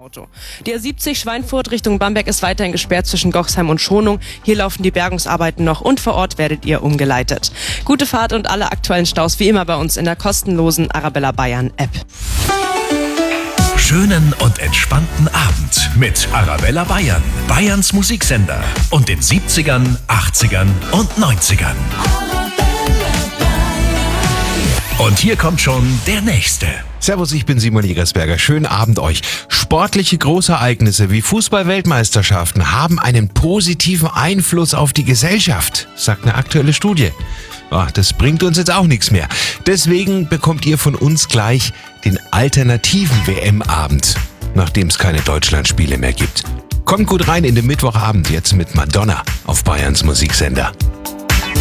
Auto. Die A70 Schweinfurt Richtung Bamberg ist weiterhin gesperrt zwischen Gochsheim und Schonung. Hier laufen die Bergungsarbeiten noch und vor Ort werdet ihr umgeleitet. Gute Fahrt und alle aktuellen Staus wie immer bei uns in der kostenlosen Arabella Bayern App. Schönen und entspannten Abend mit Arabella Bayern, Bayerns Musiksender und den 70ern, 80ern und 90ern. Und hier kommt schon der Nächste. Servus, ich bin Simon Jägersberger. Schönen Abend euch. Sportliche Großereignisse wie Fußball-Weltmeisterschaften haben einen positiven Einfluss auf die Gesellschaft, sagt eine aktuelle Studie. Das bringt uns jetzt auch nichts mehr. Deswegen bekommt ihr von uns gleich den alternativen WM-Abend, nachdem es keine Deutschlandspiele mehr gibt. Kommt gut rein in den Mittwochabend jetzt mit Madonna auf Bayerns Musiksender.